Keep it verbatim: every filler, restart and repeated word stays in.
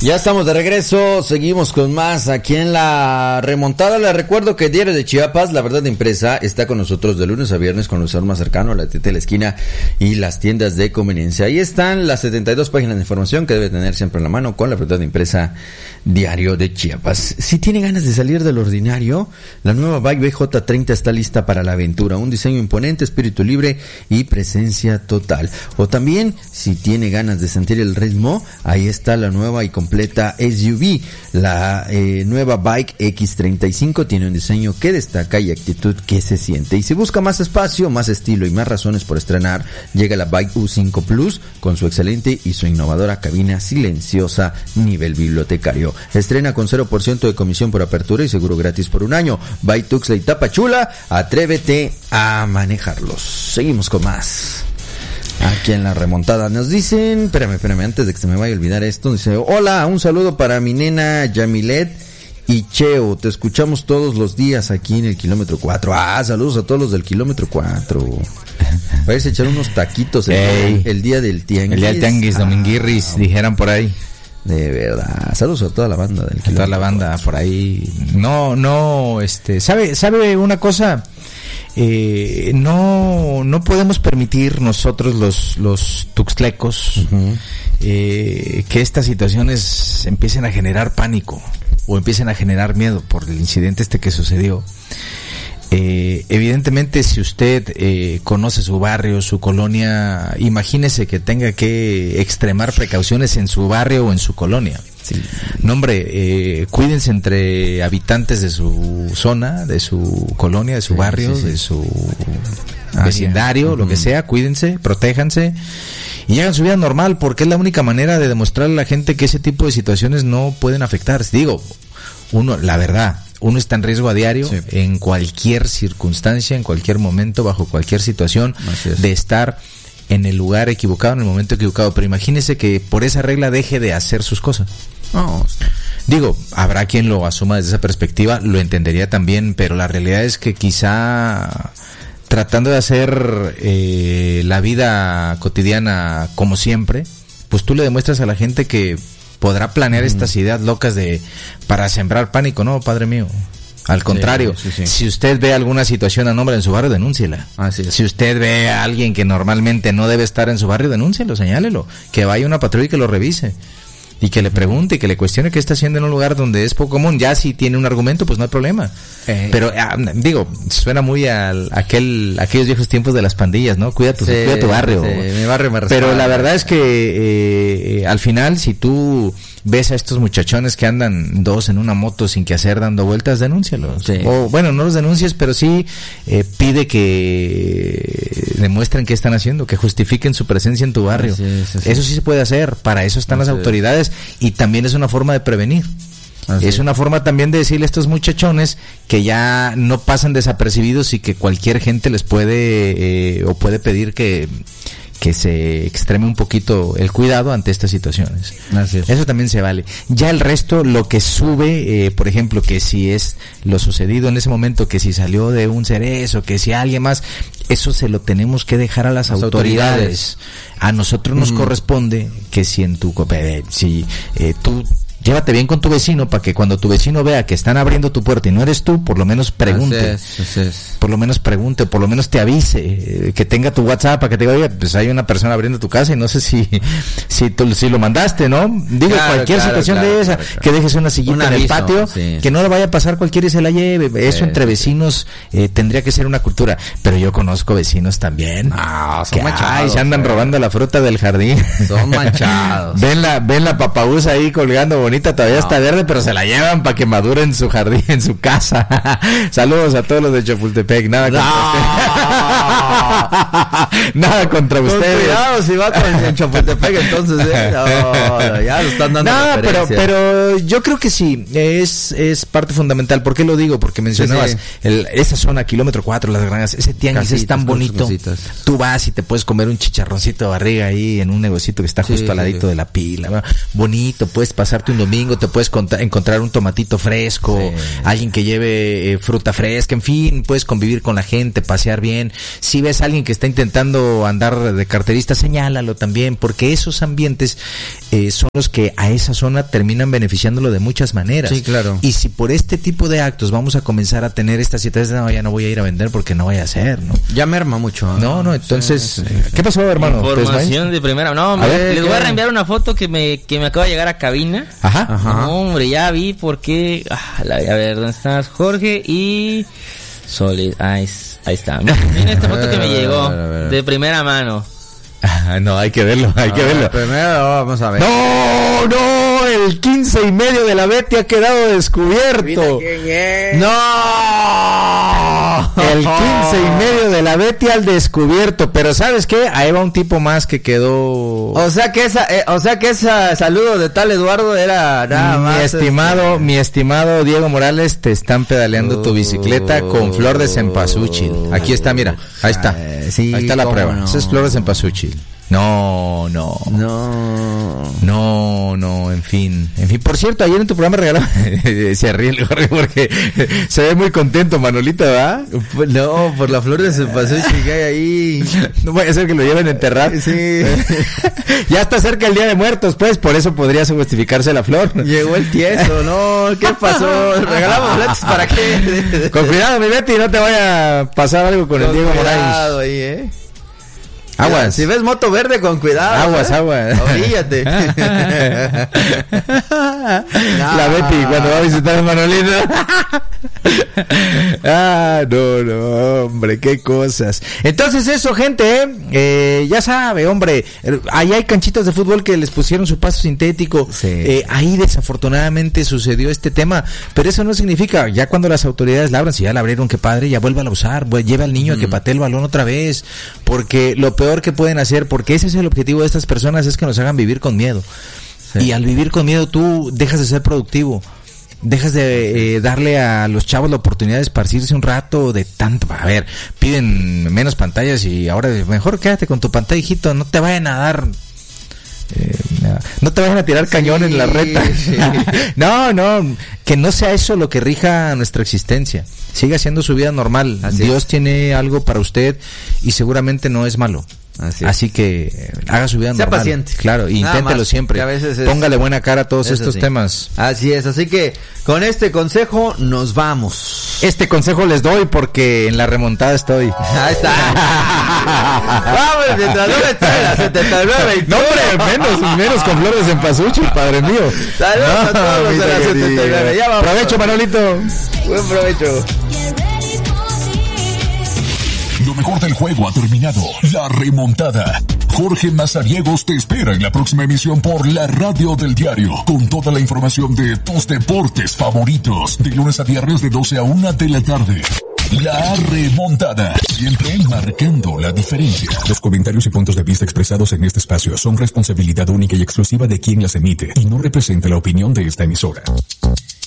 Ya estamos de regreso, seguimos con más aquí en la remontada. Les recuerdo que Diario de Chiapas, La Verdad Impresa, está con nosotros de lunes a viernes con nuestro más cercano, la tienda de la esquina y las tiendas de conveniencia. Ahí están las setenta y dos páginas de información que debe tener siempre en la mano con La Verdad Impresa, Diario de Chiapas. Si tiene ganas de salir del ordinario, la nueva Bike B J treinta está lista para la aventura. Un diseño imponente, espíritu libre y presencia total. O también, si tiene ganas de sentir el ritmo, ahí está la nueva y completa S U V. La eh, nueva Bike X treinta y cinco tiene un diseño que destaca y actitud que se siente. Y si busca más espacio, más estilo y más razones por estrenar, llega la Bike U cinco Plus con su excelente y su innovadora cabina silenciosa nivel bibliotecario. Estrena con cero por ciento de comisión por apertura y seguro gratis por un año. Bike Tuxtla y Tapachula, atrévete a manejarlos. Seguimos con más. Aquí en la remontada nos dicen, espérame, espérame, antes de que se me vaya a olvidar esto, dice, hola, un saludo para mi nena Yamilet y Cheo, te escuchamos todos los días aquí en el kilómetro cuatro. Ah, saludos a todos los del kilómetro cuatro. Vais a echar unos taquitos el, Ey, el día del tianguis. El día del tianguis, dominguirris, ah, dijeran por ahí. De verdad, saludos a toda la banda del kilómetro. A toda la banda cuatro. Por ahí. No, no, este, ¿sabe, sabe una cosa? Eh, no no podemos permitir nosotros los los tuxtlecos uh-huh. eh, que estas situaciones empiecen a generar pánico o empiecen a generar miedo por el incidente este que sucedió. Eh, evidentemente, si usted eh, conoce su barrio, su colonia, imagínese que tenga que extremar precauciones en su barrio o en su colonia. Sí. No, hombre, eh, cuídense entre habitantes de su zona, de su colonia, de su sí, barrio, sí, sí. de su ah, vecindario, uh-huh. lo que sea, cuídense, protéjanse y hagan su vida normal, porque es la única manera de demostrarle a la gente que ese tipo de situaciones no pueden afectar. Digo, uno, la verdad, uno está en riesgo a diario, sí. en cualquier circunstancia, en cualquier momento, bajo cualquier situación, de estar en el lugar equivocado, en el momento equivocado. Pero imagínese que por esa regla deje de hacer sus cosas. No. Digo, habrá quien lo asuma desde esa perspectiva, lo entendería también, pero la realidad es que quizá tratando de hacer eh, la vida cotidiana como siempre, pues tú le demuestras a la gente que podrá planear mm. estas ideas locas de para sembrar pánico. No, padre mío. Al contrario, sí, sí, sí. si usted ve alguna situación anormal en su barrio, denúnciela. Así si usted ve a alguien que normalmente no debe estar en su barrio, denúncielo, señálelo. Que vaya una patrulla y que lo revise. Y que le pregunte y que le cuestione qué está haciendo en un lugar donde es poco común. Ya si tiene un argumento, pues no hay problema. Eh, Pero, ah, digo, suena muy al aquel aquellos viejos tiempos de las pandillas, ¿no? Cuida tu, sí, cuida tu barrio. Sí, mi barrio me respalda. Pero la verdad es que eh, eh, al final, si tú ves a estos muchachones que andan dos en una moto sin que hacer, dando vueltas, denúncialos. Sí. O bueno, no los denuncies, pero sí eh, pide que demuestren qué están haciendo, que justifiquen su presencia en tu barrio. Sí, sí, sí. Eso sí se puede hacer, para eso están Así las autoridades es. Y también es una forma de prevenir. Así es una forma también de decirle a estos muchachones que ya no pasan desapercibidos y que cualquier gente les puede eh, o puede pedir que que se extreme un poquito el cuidado ante estas situaciones. Así es. Eso también se vale. Ya el resto, lo que sube, eh, por ejemplo, que si es lo sucedido en ese momento, que si salió de un cerezo, que si alguien más, eso se lo tenemos que dejar a las, las autoridades. autoridades. A nosotros nos mm. corresponde que si en tu eh, si eh, tú llévate bien con tu vecino para que cuando tu vecino vea que están abriendo tu puerta y no eres tú, por lo menos pregunte. Así es, así es. Por lo menos pregunte, por lo menos te avise, eh, que tenga tu WhatsApp para que te diga, oye, pues hay una persona abriendo tu casa y no sé si si tú si lo mandaste, ¿no? Digo, claro, cualquier claro, situación claro, de esa, claro, claro. que dejes una sillita un en aviso, el patio, sí. que no le vaya a pasar cualquiera y se la lleve. Eso sí, entre vecinos eh, tendría que ser una cultura. Pero yo conozco vecinos también. No, son que, manchados. Ay, se andan pero... robando la fruta del jardín. Son manchados. ven la ven la papaús ahí colgando bonita. Todavía no. está verde, pero se la llevan para que madure en su jardín, en su casa. Saludos a todos los de Chapultepec. Nada contra no. usted. Nada contra con ustedes. Cuidado si va con el Chapultepec, entonces eh, no, ya lo están dando. No, pero, pero yo creo que sí, es, es parte fundamental. ¿Por qué lo digo? Porque mencionabas sí, sí. El, esa zona, kilómetro cuatro, Las Granjas, ese tianguis Casitas, es tan bonito. Tú vas y te puedes comer un chicharroncito de barriga ahí en un negocito que está justo sí, al ladito sí. de la pila. Bonito, puedes pasarte un domingo te puedes conta- encontrar un tomatito fresco, sí. alguien que lleve eh, fruta fresca, en fin, puedes convivir con la gente, pasear bien. Si ves a alguien que está intentando andar de carterista, señálalo también, porque esos ambientes eh, son los que a esa zona terminan beneficiándolo de muchas maneras. Sí, claro. Y si por este tipo de actos vamos a comenzar a tener estas situaciones, no, ya no voy a ir a vender porque no vaya a ser, ¿no? Ya merma mucho. ¿eh? No, no, entonces, sí, sí, sí. ¿Qué pasó, hermano? Información de primera. No, me, ver, les voy a reenviar una foto que me que me acaba de llegar a cabina. Ajá. Ajá. No, hombre, ya vi porque ah, la, a ver, ¿dónde estás? Jorge y Solid. Ahí, ahí está. Miren esta foto que me llegó de primera mano. Ah, no, hay que verlo, hay no, que verlo. Primero vamos a ver. No, no, el quince y medio de la Betty ha quedado descubierto. ¿Quién es? No, el quince y medio de la Betty al descubierto. Pero ¿sabes qué? Ahí va un tipo más que quedó. O sea que esa, eh, o sea que ese saludo de tal Eduardo era nada mi más. estimado, este... mi estimado Diego Morales, te están pedaleando uh, tu bicicleta con flor de cempasúchil. Aquí está, mira, ahí está, eh, sí, ahí está la prueba. No. Esa es flor de cempasúchil. No, no. No. No, no, en fin. En fin, por cierto, ayer en tu programa regalaba se ríe el Jorge porque se ve muy contento Manolito, ¿verdad? No, por la flor de cempasúchil que hay ahí. No puede ser que lo lleven a enterrar. Sí. Ya está cerca el Día de Muertos, pues, por eso podría justificarse la flor. Llegó el tieso, no, ¿qué pasó? ¿Regalamos boletos para qué? Con cuidado, mi Betty, no te vaya a pasar algo con, con el Diego Morales. Con cuidado ahí, eh. Aguas. Si ves moto verde, con cuidado. Aguas, ¿eh? Aguas. Oríllate. La Betty cuando va a visitar a Manolito. Ah, no, no, hombre, qué cosas. Entonces eso, gente, ¿eh? Eh, ya sabe, hombre, ahí hay canchitas de fútbol que les pusieron su paso sintético. Sí. Eh, ahí desafortunadamente sucedió este tema, pero eso no significa, ya cuando las autoridades la abran, si ya la abrieron, qué padre, ya vuelvan a usar, lleve al niño mm. a que patee el balón otra vez, porque lo peor que pueden hacer, porque ese es el objetivo de estas personas, es que nos hagan vivir con miedo. Sí. Y al vivir con miedo tú dejas de ser productivo, dejas de eh, darle a los chavos la oportunidad de esparcirse un rato de tanto, a ver, piden menos pantallas y ahora mejor quédate con tu pantalla, hijito, no te vayan a dar eh, no te vayan a tirar cañón sí, en la reta. Sí. No, no, que no sea eso lo que rija nuestra existencia. Siga haciendo su vida normal. Así Dios es. Tiene algo para usted y seguramente no es malo. Así, Así que eh, haga su vida sea normal. Paciente. Claro, inténtelo siempre. A veces es, póngale buena cara a todos estos sí. temas. Así es, así que con este consejo nos vamos. Este consejo les doy porque en la remontada estoy. Ahí está. Vamos, mientras no me trae la setenta y nueve. No, hombre, menos, menos con flores en pasuchi, padre mío. Saludos no, a todos los de la setenta y nueve. Ya vamos. Provecho, Manolito. Buen provecho. Lo mejor del juego ha terminado. La remontada. Jorge Mazariegos te espera en la próxima emisión por la Radio del Diario, con toda la información de tus deportes favoritos, de lunes a viernes de doce a una de la tarde. La remontada, siempre marcando la diferencia. Los comentarios y puntos de vista expresados en este espacio son responsabilidad única y exclusiva de quien las emite y no representa la opinión de esta emisora.